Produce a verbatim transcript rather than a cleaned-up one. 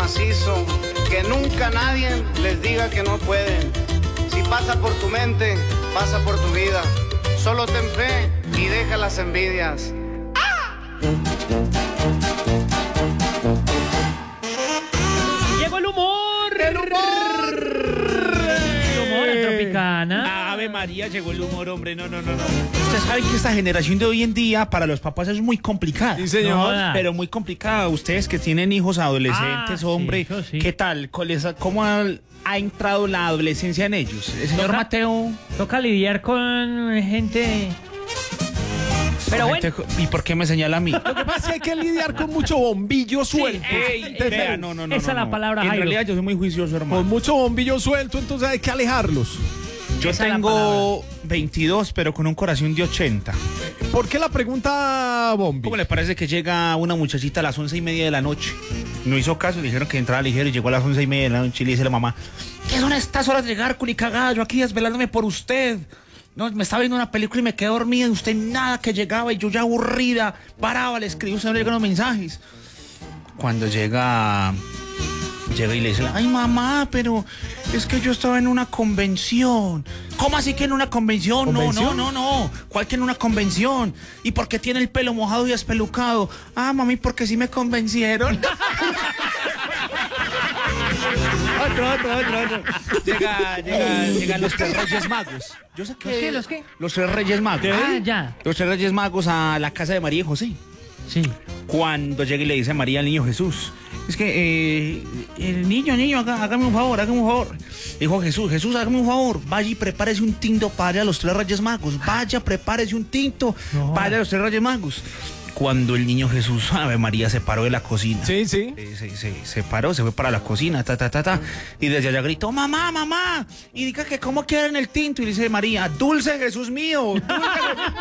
macizo, que nunca nadie les diga que no pueden. Si pasa por tu mente, pasa por tu vida. Solo ten fe y deja las envidias. Llegó el humor. ¡El humor! El humor en Tropicana. Ave María, llegó el humor, hombre. No, no, no, no. Ustedes saben que esta generación de hoy en día para los papás es muy complicada. Sí, señor. No, Pero muy complicada. Ustedes que tienen hijos adolescentes, Ah, hombre, sí, eso sí. ¿qué tal? ¿Cuál es- ¿Cómo ha, ha entrado la adolescencia en ellos? El señor Toca- Mateo. Toca lidiar con gente. Pero bueno. Gente- ¿Y por qué me señala a mí? Lo que pasa es que hay que lidiar con mucho bombillo suelto. Ey, Entonces, vea, no, no, no. Esa no, es la no. palabra, En Jairo. realidad yo soy muy juicioso, hermano. Con mucho bombillo suelto, entonces hay que alejarlos. Yo Esa es la tengo veintidós, pero con un corazón de ochenta. ¿Por qué la pregunta, Bombi? ¿Cómo le parece que llega una muchachita a las once y media de la noche? No hizo caso, le dijeron que entraba ligero y llegó a las once y media de la noche y le dice la mamá: ¿qué son estas horas de llegar, culicagada? Yo aquí desvelándome por usted. No, me estaba viendo una película y me quedé dormida y usted nada que llegaba y yo ya aburrida, paraba, le escribí, usted no le llegan los mensajes. Cuando llega, llega y le dice: ay mamá, pero es que yo estaba en una convención. ¿Cómo así que en una convención? ¿Convención? No, no, no, no. ¿Cuál que en una convención? ¿Y por qué tiene el pelo mojado y espelucado? Ah, mami, porque sí me convencieron. Otro, otro, otro, otro. Llega, llega, llegan los tres Reyes Magos. Yo sé que... ¿Los qué, los qué? Los tres Reyes Magos. Ah, ya. Los tres Reyes Magos a la casa de María y José. Sí. Cuando llega y le dice a María al niño Jesús: es que, eh, el niño, niño, haga- hágame un favor, hágame un favor. Dijo Jesús: Jesús, hágame un favor, vaya y prepárese un tinto para ir a los tres Reyes Magos. Vaya, prepárese un tinto No. para ir a los tres Reyes Magos. Cuando el niño Jesús, Ave María, se paró de la cocina. Sí, sí. Eh, Se, se- se paró, se fue para la cocina, ta, ta, ta, ta. Y desde allá gritó: mamá, mamá. Y diga que cómo quieren el tinto. Y dice María: dulce Jesús mío. Dulce Jesús